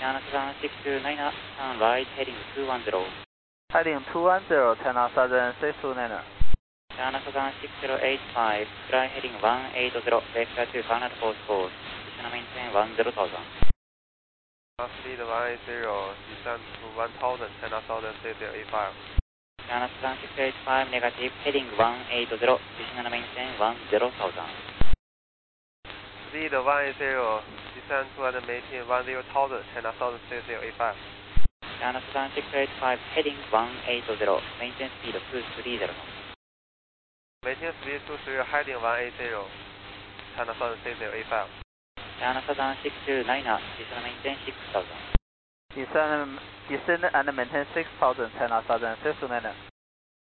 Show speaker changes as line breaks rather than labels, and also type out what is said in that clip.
China Southern 629, turn right heading 210.
Heading 210, China Southern 629er.
China Southern 6085, fly heading 180, vector to Canada Post Coast. China maintain 10,000.
Speed 180, descend to 1000, China Southern 6085.
China Southern 685, negative, heading 180, China maintain 10,000.
Speed 180, descend to and maintain 10,000, China Southern 6085.
China Southern 685, heading 180, maintain speed 230 knots.
Maintain speed 230, heading 180, China Southern 6085.
China Southern 629, descend maintain 6,000.
Descend and maintain 6,000, China Southern 629er.